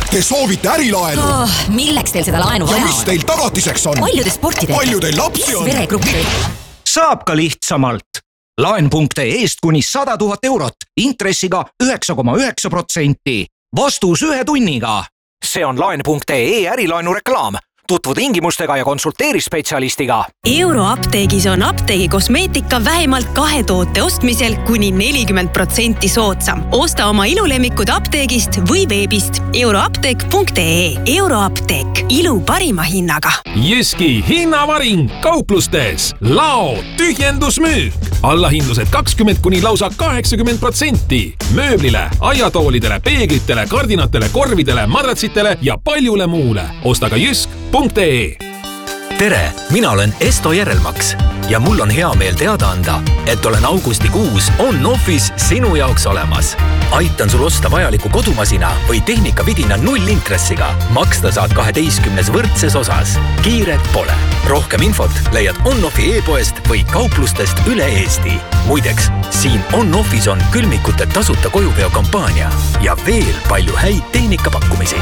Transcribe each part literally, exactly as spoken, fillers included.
Te soovite ärilaenu? Oh, milleks teil seda laenu vaja ja on? mis teil tagatiseks on? Palju te sporti teete? Palju teil lapsi on? Veregruppi. Saab ka lihtsamalt. Laen punkt ee eest kuni sada tuhat eurot, intressiga üheksa koma üheksa protsenti. Vastus ühe tunniga. See on laen punkt ee ärilaenu reklaam. Tutvu tingimustega ja konsulteeri spetsialistiga. Euroapteegis on apteegi kosmeetika vähemalt kahe toote ostmisel kuni nelikümmend protsenti soodsam. Osta oma ilulemmikud apteegist või veebist euroapteek punkt ee. Euroapteek. Ilu parima hinnaga. Jyski hinnavaring kauplustes. Lao tühjendusmüük. Allahindlused kakskümmend kuni lausa kaheksakümmend protsenti. Mööblile, aiatoolidele, peeglitele, kardinatele, korvidele, madratsitele ja paljule muule. Osta ka jysk punkt ee. Tere, mina olen Esto Järelmaks ja mul on hea meel teada anda, et olen augustikuus on-offis sinu jaoks olemas. Aitan sul osta vajaliku kodumasina või tehnikavidina nullintressiga. Maksta saad kaheteistkümnes võrdses osas. Kiiret pole. Rohkem infot leiad on-offi e-poest või kauplustest üle Eesti. Muideks, siin on-offis on külmikute tasuta kojuveo kampaania ja veel palju häid tehnikapakkumisi.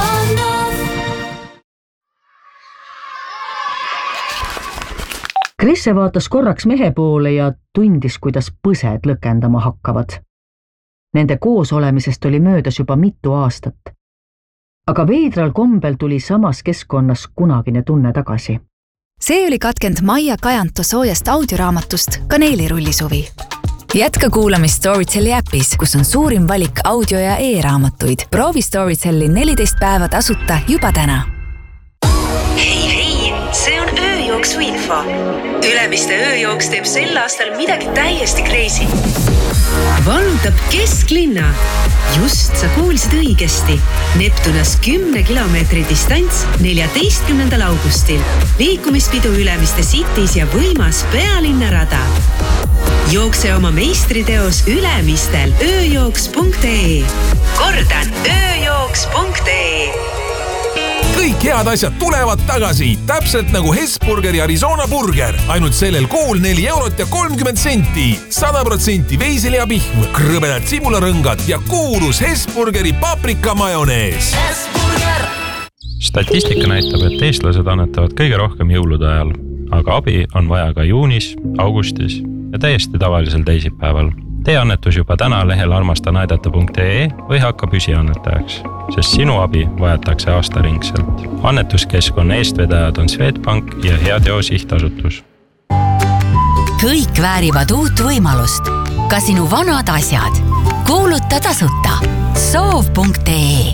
Krisse vaatas korraks mehe poole ja tundis, kuidas põsed lõkendama hakkavad. Nende koos olemisest oli möödas juba mitu aastat. Aga veidral kombel tuli samas keskkonnas kunagine tunne tagasi. See oli katkend Maia Kajanto soojast audioraamatust Kaneelirullisuvi. Jätka kuulamist Storytelli äpis, kus on suurim valik audio- ja e-raamatuid. Proovi Storytelli neliteist päeva tasuta juba täna. Hei, hei, see on ööjooksu info. Ülemiste ööjooks teeb sel aastal midagi täiesti crazy. Vallutab kesklinna. Just sa kuulsid õigesti. Neptunas kümne kilomeetri distants neljateistkümnendal augustil. Liikumispidu Ülemiste Cities ja võimas pealinnarada. Jookse oma meistriteos Ülemistel ööjooks punkt ee. Kordan, ööjooks punkt ee. Kõik head asjad tulevad tagasi, täpselt nagu Hesburgeri Arizona burger. Ainult sellel kuul neli eurot ja kolmkümmend senti. sada protsenti veisel ja pihm, krõbedad sibularõngad ja kuulus Hesburgeri paprika majonees. Hesburger! Statistika näitab, et eestlased annetavad kõige rohkem jõulude ajal, aga abi on vaja ka juunis, augustis ja täiesti tavalisel teisipäeval. Tee annetus juba täna lehel armastan aidata punkt ee või hakka püsiannetajaks, sest sinu abi vajatakse aastaringselt. Annetuskeskkonna eestvedajad on Swedbank ja Heateo sihtasutus. Kõik väärivad uut võimalust. Ka sinu vanad asjad. Kuuluta tasuta. soov punkt ee.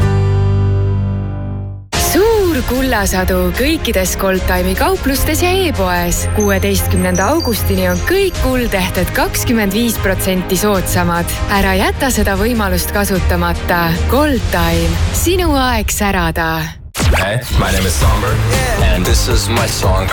Suur kullasadu kõikides Goldtime'i kauplustes ja e-poes. kuueteistkümnenda augustini on kõik kuldehted kakskümmend viis protsenti soodsamad. Ära jäta seda võimalust kasutamata. Goldtime. Sinu aeg särada. Hey, my name is Somber and this is my song